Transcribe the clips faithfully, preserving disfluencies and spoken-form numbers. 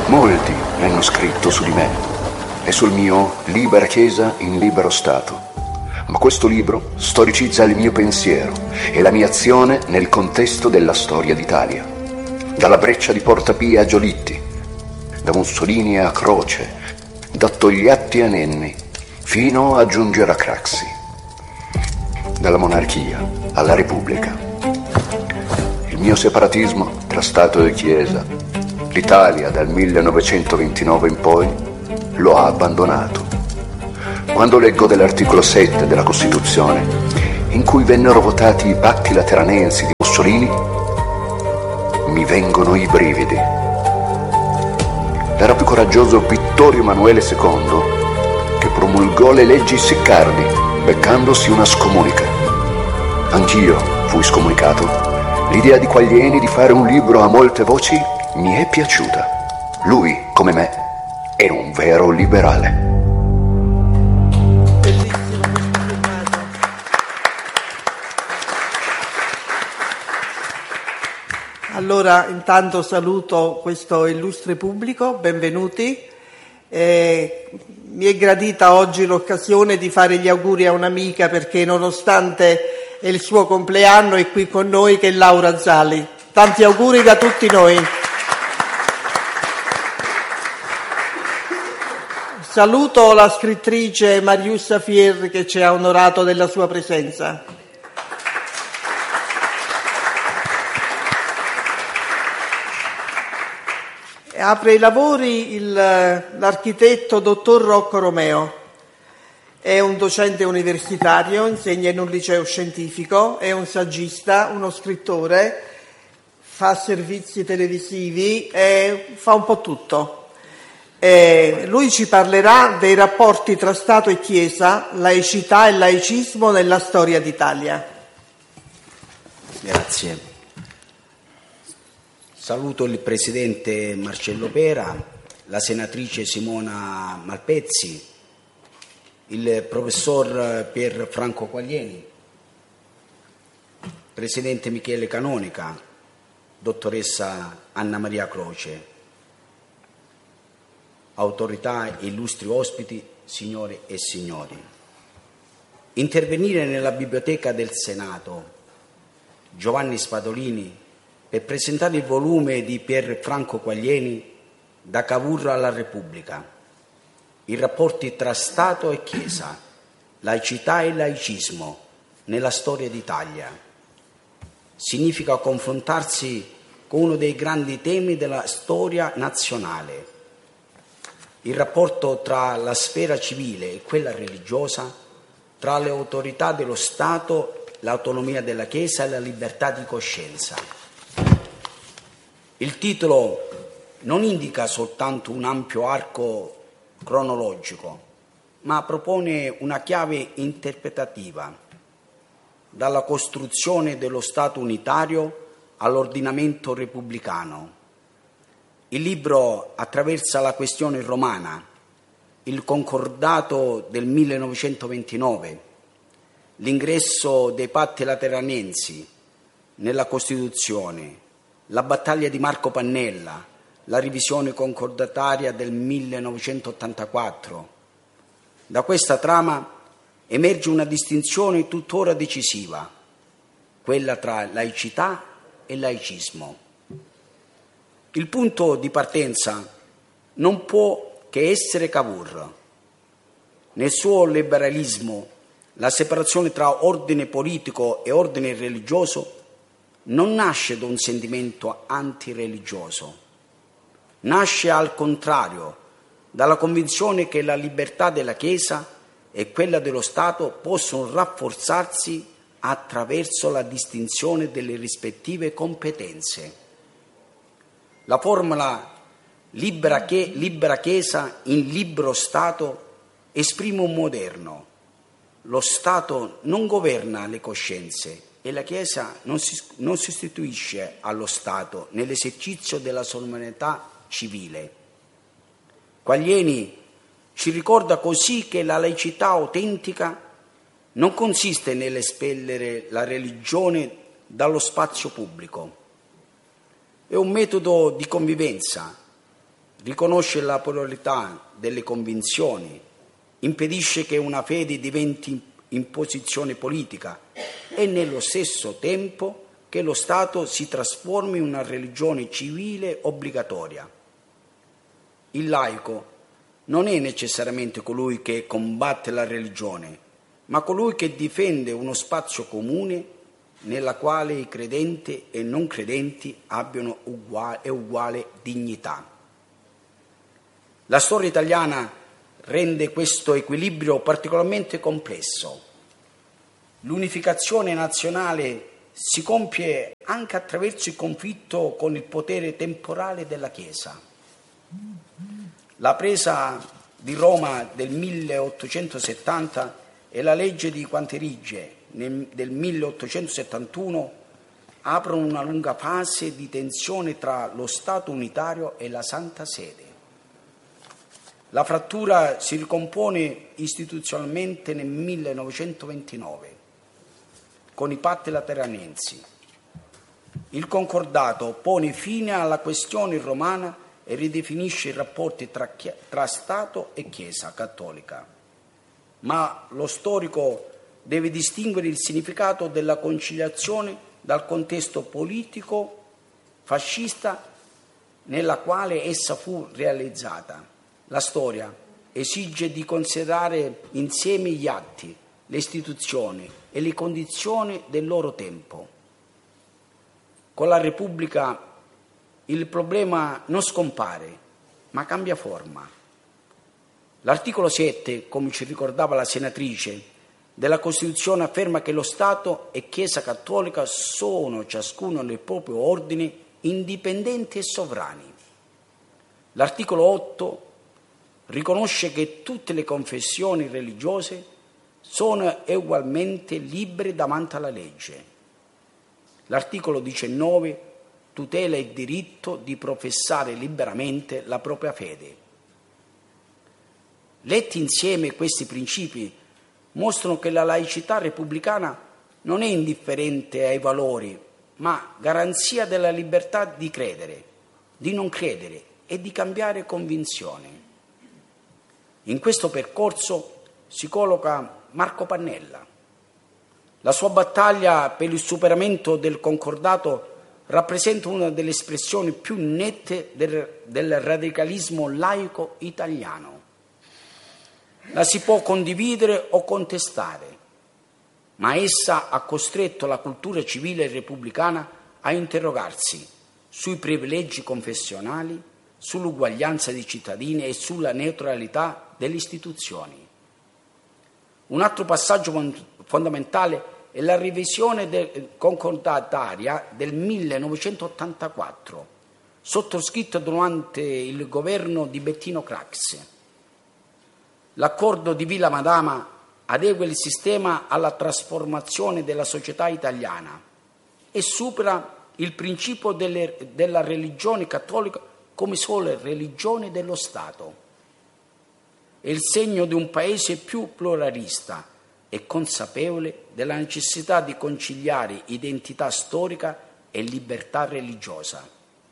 Molti hanno scritto su di me e sul mio Libera Chiesa in libero Stato, ma questo libro storicizza il mio pensiero e la mia azione nel contesto della storia d'Italia, dalla Breccia di Porta Pia a Giolitti, da Mussolini a Croce, da Togliatti a Nenni, fino a giungere a Craxi, dalla monarchia alla Repubblica. Il mio separatismo tra Stato e Chiesa, l'Italia dal millenovecentoventinove in poi, lo ha abbandonato. Quando leggo dell'articolo sette della Costituzione, in cui vennero votati i patti lateranensi di Mussolini, mi vengono i brividi. Era più coraggioso Vittorio Emanuele secondo, che promulgò le leggi Siccardi, beccandosi una scomunica. Anch'io fui scomunicato. L'idea di Quaglieni di fare un libro a molte voci mi è piaciuta. Lui, come me, era un vero liberale. Bellissimo questo filmato. Allora, intanto saluto questo illustre pubblico, benvenuti. Eh, mi è gradita oggi l'occasione di fare gli auguri a un'amica, perché nonostante è il suo compleanno è qui con noi, che è Laura Zali. Tanti auguri da tutti noi. Saluto la scrittrice Mariussa Fierri, che ci ha onorato della sua presenza. Apre i lavori il, l'architetto dottor Rocco Romeo. È un docente universitario, insegna in un liceo scientifico, è un saggista, uno scrittore, fa servizi televisivi, e fa un po' tutto. Eh, lui ci parlerà dei rapporti tra Stato e Chiesa, laicità e laicismo nella storia d'Italia. Grazie. Saluto il presidente Marcello Pera, la senatrice Simona Malpezzi, il professor Pier Franco Quaglieni, presidente Michele Canonica, dottoressa Anna Maria Croce, autorità e illustri ospiti, signore e signori. Intervenire nella biblioteca del Senato, Giovanni Spadolini, per presentare il volume di Pier Franco Quaglieni, Da Cavour alla Repubblica, i rapporti tra Stato e Chiesa, laicità e laicismo nella storia d'Italia. Significa confrontarsi con uno dei grandi temi della storia nazionale, il rapporto tra la sfera civile e quella religiosa, tra le autorità dello Stato, l'autonomia della Chiesa e la libertà di coscienza. Il titolo non indica soltanto un ampio arco cronologico, ma propone una chiave interpretativa, dalla costruzione dello Stato unitario all'ordinamento repubblicano. Il libro attraversa la questione romana, il concordato del millenovecentoventinove, l'ingresso dei patti lateranensi nella Costituzione, la battaglia di Marco Pannella, la revisione concordataria del millenovecentottantaquattro. Da questa trama emerge una distinzione tuttora decisiva, quella tra laicità e laicismo. Il punto di partenza non può che essere Cavour. Nel suo liberalismo, la separazione tra ordine politico e ordine religioso non nasce da un sentimento antireligioso. Nasce al contrario dalla convinzione che la libertà della Chiesa e quella dello Stato possono rafforzarsi attraverso la distinzione delle rispettive competenze. La formula libera, che, libera Chiesa in libero Stato esprime un moderno. Lo Stato non governa le coscienze e la Chiesa non, si, non sostituisce allo Stato nell'esercizio della sovranità civile. Quaglieni ci ricorda così che la laicità autentica non consiste nell'espellere la religione dallo spazio pubblico. È un metodo di convivenza riconosce la pluralità delle convinzioni, impedisce che una fede diventi imposizione politica e nello stesso tempo che lo Stato si trasformi in una religione civile obbligatoria. Il laico non è necessariamente colui che combatte la religione, ma colui che difende uno spazio comune nella quale i credenti e non credenti abbiano uguale e uguale dignità. La storia italiana rende questo equilibrio particolarmente complesso. L'unificazione nazionale si compie anche attraverso il conflitto con il potere temporale della Chiesa. La presa di Roma del milleottocentosettanta e la legge di Quanterige del milleottocentosettantuno aprono una lunga fase di tensione tra lo Stato unitario e la Santa Sede. La frattura si ricompone istituzionalmente nel millenovecentoventinove con i patti lateranensi. Il concordato pone fine alla questione romana e ridefinisce i rapporti tra, tra Stato e Chiesa cattolica. Ma lo storico deve distinguere il significato della conciliazione dal contesto politico fascista nella quale essa fu realizzata. La storia esige di considerare insieme gli atti, le istituzioni e le condizioni del loro tempo. Con la Repubblica il problema non scompare, ma cambia forma. L'articolo sette, come ci ricordava la senatrice, della Costituzione afferma che lo Stato e Chiesa Cattolica sono ciascuno nel proprio ordine indipendenti e sovrani. L'articolo otto riconosce che tutte le confessioni religiose sono ugualmente libere davanti alla legge. L'articolo diciannove tutela il diritto di professare liberamente la propria fede. Letti insieme questi principi mostrano che la laicità repubblicana non è indifferente ai valori, ma garanzia della libertà di credere, di non credere e di cambiare convinzione. In questo percorso si colloca Marco Pannella. La sua battaglia per il superamento del concordato rappresenta una delle espressioni più nette del, del radicalismo laico italiano. La si può condividere o contestare, ma essa ha costretto la cultura civile repubblicana a interrogarsi sui privilegi confessionali, sull'uguaglianza dei cittadini e sulla neutralità delle istituzioni. Un altro passaggio fondamentale è la revisione del, concordataria del millenovecentottantaquattro, sottoscritta durante il governo di Bettino Craxi. L'accordo di Villa Madama adegua il sistema alla trasformazione della società italiana e supera il principio delle, della religione cattolica come sola religione dello Stato. È il segno di un paese più pluralista e consapevole della necessità di conciliare identità storica e libertà religiosa.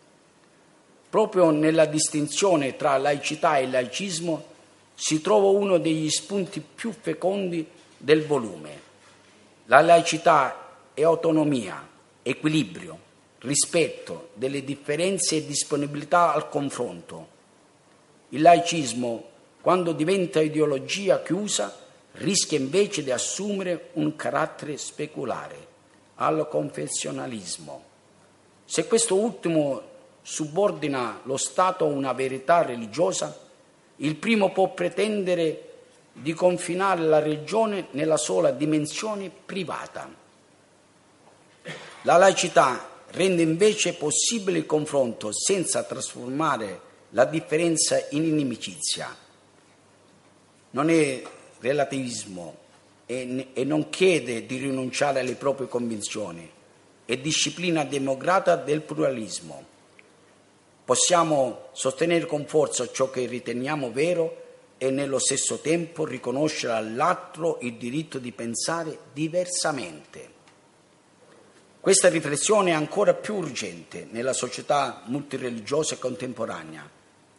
Proprio nella distinzione tra laicità e laicismo si trova uno degli spunti più fecondi del volume. La laicità è autonomia, equilibrio, rispetto delle differenze e disponibilità al confronto. Il laicismo, quando diventa ideologia chiusa, rischia invece di assumere un carattere speculare, al confessionalismo. Se questo ultimo subordina lo Stato a una verità religiosa, il primo può pretendere di confinare la religione nella sola dimensione privata. La laicità rende invece possibile il confronto senza trasformare la differenza in inimicizia. Non è relativismo e, e non chiede di rinunciare alle proprie convinzioni, è disciplina democratica del pluralismo. Possiamo sostenere con forza ciò che riteniamo vero e nello stesso tempo riconoscere all'altro il diritto di pensare diversamente. Questa riflessione è ancora più urgente nella società multireligiosa e contemporanea.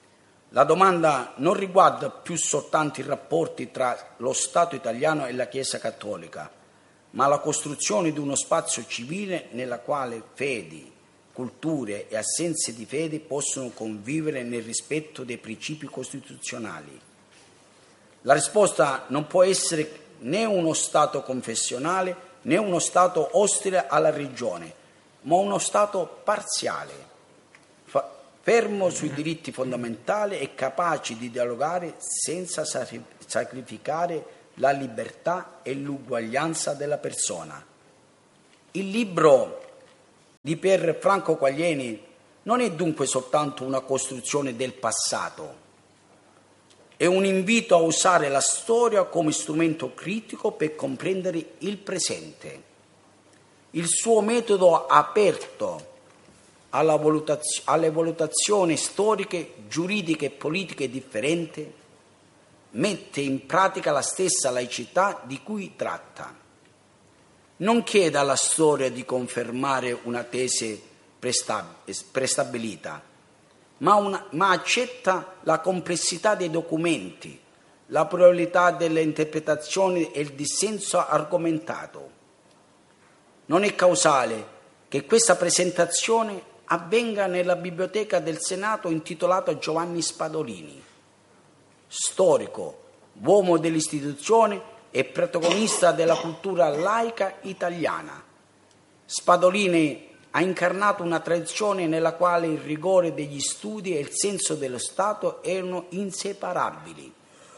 La domanda non riguarda più soltanto i rapporti tra lo Stato italiano e la Chiesa cattolica, ma la costruzione di uno spazio civile nella quale fedi, culture e assenze di fede possono convivere nel rispetto dei principi costituzionali. La risposta non può essere né uno Stato confessionale né uno Stato ostile alla religione, ma uno Stato parziale, fermo sui diritti fondamentali e capaci di dialogare senza sacrificare la libertà e l'uguaglianza della persona. Il libro di Pier Franco Quagliini non è dunque soltanto una costruzione del passato, è un invito a usare la storia come strumento critico per comprendere il presente. Il suo metodo aperto alla valutazio- alle valutazioni storiche, giuridiche e politiche differenti mette in pratica la stessa laicità di cui tratta. Non chiede alla storia di confermare una tesi prestab- prestabilita, ma, una, ma accetta la complessità dei documenti, la pluralità delle interpretazioni e il dissenso argomentato. Non è causale che questa presentazione avvenga nella biblioteca del Senato intitolata Giovanni Spadolini, storico, uomo dell'istituzione e protagonista della cultura laica italiana. Spadolini ha incarnato una tradizione nella quale il rigore degli studi e il senso dello Stato erano inseparabili.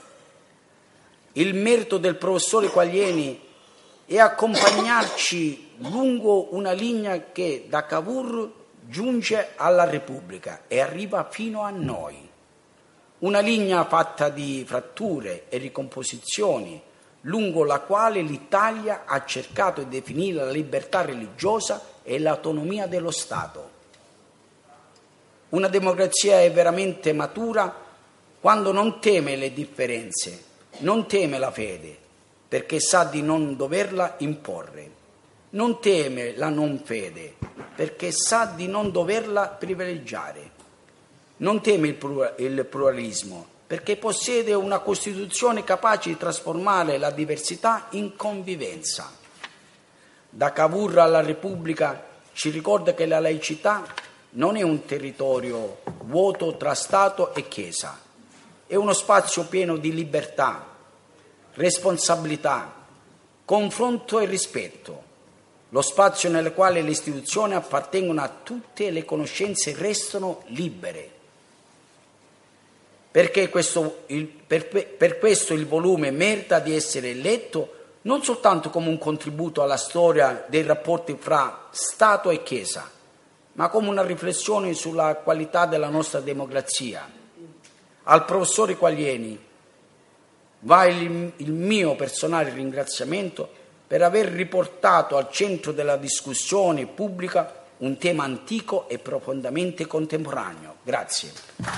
Il merito del professore Quagliini è accompagnarci lungo una linea che da Cavour giunge alla Repubblica e arriva fino a noi. Una linea fatta di fratture e ricomposizioni, lungo la quale l'Italia ha cercato di definire la libertà religiosa e l'autonomia dello Stato. Una democrazia è veramente matura quando non teme le differenze, non teme la fede, perché sa di non doverla imporre. Non teme la non fede, perché sa di non doverla privilegiare. Non teme il pluralismo, perché possiede una Costituzione capace di trasformare la diversità in convivenza. Da Cavour alla Repubblica ci ricorda che la laicità non è un territorio vuoto tra Stato e Chiesa, è uno spazio pieno di libertà, responsabilità, confronto e rispetto, lo spazio nel quale le istituzioni appartengono a tutte e le conoscenze restano libere. Perché questo, il, per, per questo il volume merita di essere letto non soltanto come un contributo alla storia dei rapporti fra Stato e Chiesa, ma come una riflessione sulla qualità della nostra democrazia. Al professore Quagliini va il, il mio personale ringraziamento per aver riportato al centro della discussione pubblica un tema antico e profondamente contemporaneo. Grazie.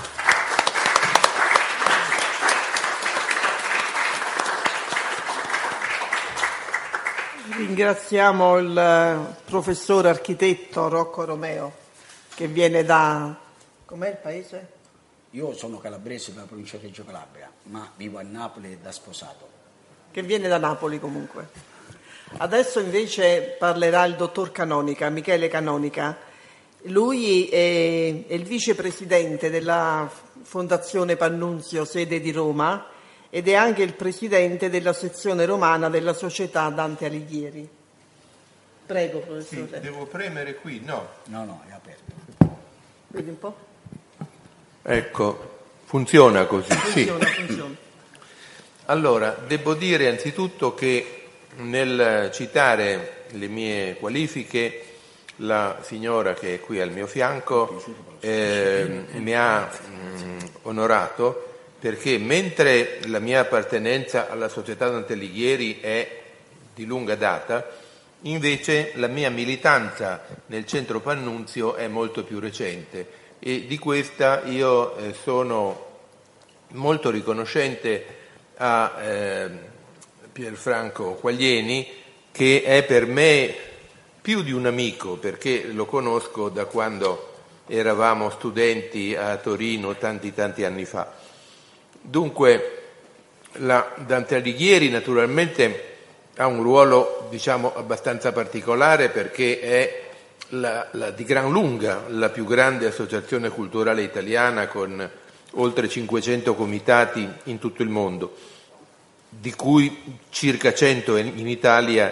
Ringraziamo il professore architetto Rocco Romeo, che viene da... com'è il paese? Io sono calabrese della provincia di Reggio Calabria, ma vivo a Napoli da sposato. Che viene da Napoli comunque. Adesso invece parlerà il dottor Canonica, Michele Canonica. Lui è, è il vicepresidente della Fondazione Pannunzio, sede di Roma, ed è anche il presidente della sezione romana della Società Dante Alighieri. Prego, professore. Sì, devo premere qui? No. No, no, è aperto. Vedi un po'? Ecco, funziona così. Funziona, sì. funziona. Allora, devo dire anzitutto che nel citare le mie qualifiche, la signora che è qui al mio fianco eh, mi ha mh, onorato, perché mentre la mia appartenenza alla Società Dante Alighieri è di lunga data, invece la mia militanza nel centro Pannunzio è molto più recente, e di questa io eh, sono molto riconoscente a eh, Pier Franco Quagliini, che è per me più di un amico, perché lo conosco da quando eravamo studenti a Torino tanti tanti anni fa. Dunque la Dante Alighieri naturalmente ha un ruolo, diciamo, abbastanza particolare, perché è la, la, di gran lunga la più grande associazione culturale italiana, con oltre cinquecento comitati in tutto il mondo, di cui circa cento in Italia,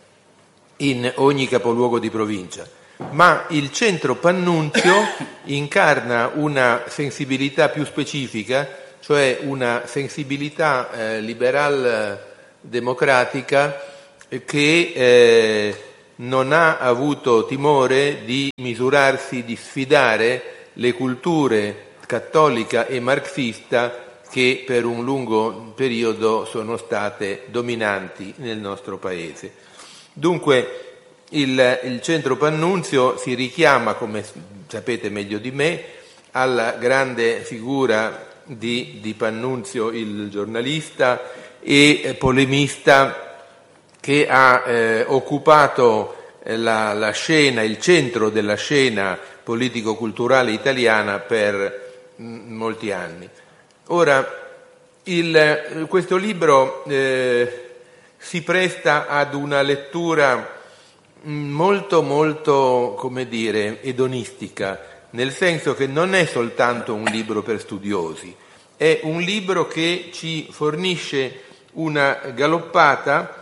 in ogni capoluogo di provincia. Ma il centro Pannunzio incarna una sensibilità più specifica, cioè una sensibilità eh, liberal democratica che eh, non ha avuto timore di misurarsi, di sfidare le culture cattolica e marxista che per un lungo periodo sono state dominanti nel nostro paese. Dunque il, il centro Pannunzio si richiama, come sapete meglio di me, alla grande figura di, di Pannunzio, il giornalista e polemista, che ha eh, occupato la, la scena, il centro della scena politico-culturale italiana per mh, molti anni. Ora, il, questo libro eh, si presta ad una lettura molto, molto, come dire, edonistica, nel senso che non è soltanto un libro per studiosi, è un libro che ci fornisce una galoppata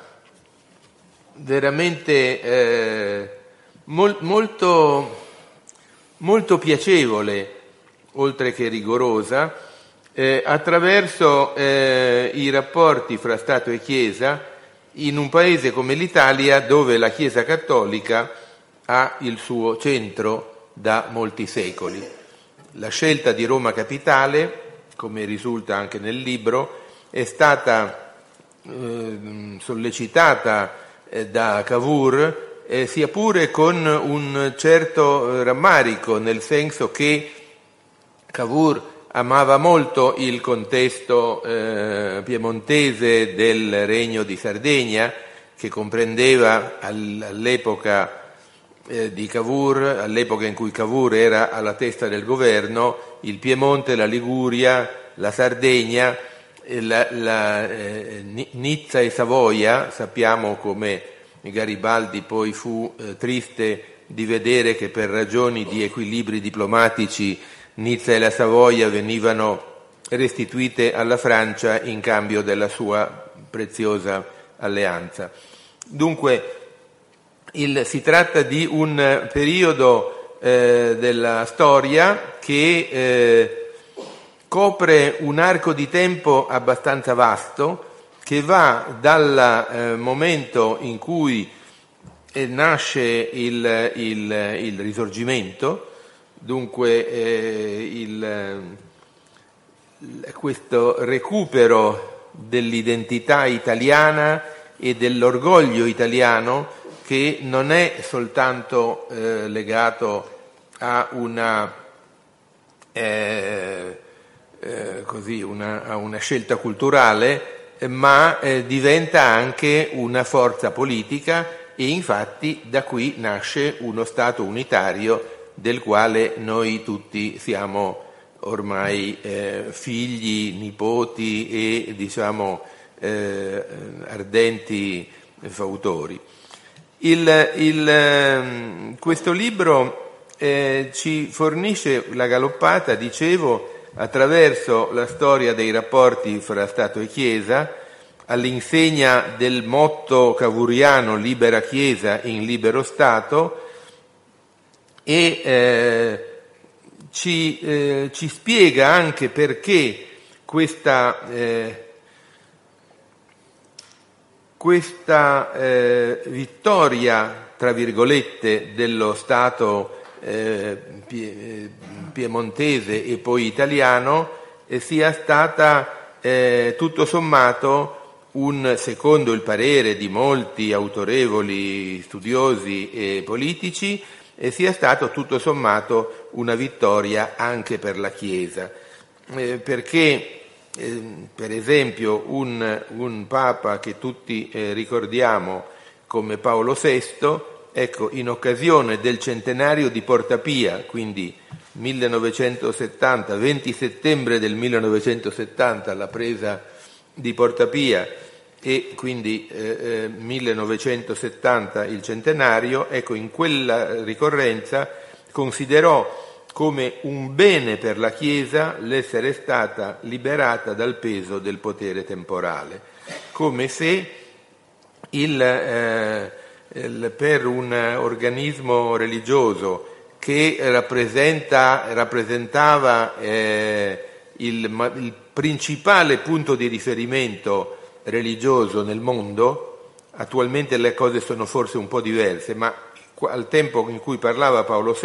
veramente eh, mol, molto, molto piacevole, oltre che rigorosa, eh, attraverso eh, i rapporti fra Stato e Chiesa in un paese come l'Italia, dove la Chiesa cattolica ha il suo centro da molti secoli. La scelta di Roma capitale, come risulta anche nel libro, è stata eh, sollecitata eh, da Cavour, eh, sia pure con un certo rammarico, nel senso che Cavour amava molto il contesto eh, piemontese del Regno di Sardegna, che comprendeva all'epoca eh, di Cavour, all'epoca in cui Cavour era alla testa del governo, il Piemonte, la Liguria, la Sardegna, la, la, eh, Nizza e Savoia. Sappiamo come Garibaldi poi fu eh, triste di vedere che per ragioni di equilibri diplomatici Nizza e la Savoia venivano restituite alla Francia in cambio della sua preziosa alleanza. Dunque il, si tratta di un periodo eh, della storia che eh, copre un arco di tempo abbastanza vasto, che va dal eh, momento in cui eh, nasce il, il, il Risorgimento. Dunque eh, il, questo recupero dell'identità italiana e dell'orgoglio italiano, che non è soltanto eh, legato a una, eh, eh, così, una, a una scelta culturale, eh, ma eh, diventa anche una forza politica, e infatti da qui nasce uno Stato unitario del quale noi tutti siamo ormai eh, figli, nipoti e, diciamo, eh, ardenti fautori. Il, il, questo libro eh, ci fornisce la galoppata, dicevo, attraverso la storia dei rapporti fra Stato e Chiesa, all'insegna del motto cavouriano libera Chiesa in libero Stato, e eh, ci, eh, ci spiega anche perché questa, eh, questa eh, vittoria, tra virgolette, dello Stato eh, piemontese e poi italiano eh, sia stata eh, tutto sommato un, secondo il parere di molti autorevoli studiosi e politici, e sia stato tutto sommato una vittoria anche per la Chiesa, eh, perché eh, per esempio un, un Papa che tutti eh, ricordiamo come Paolo sesto, ecco, in occasione del centenario di Porta Pia, quindi millenovecentosettanta, venti settembre del millenovecentosettanta, la presa di Porta Pia, e quindi eh, millenovecentosettanta il centenario. Ecco, in quella ricorrenza considerò come un bene per la Chiesa l'essere stata liberata dal peso del potere temporale, come se il, eh, il, per un organismo religioso che rappresenta, rappresentava eh, il, il principale punto di riferimento religioso nel mondo. Attualmente le cose sono forse un po' diverse, ma al tempo in cui parlava Paolo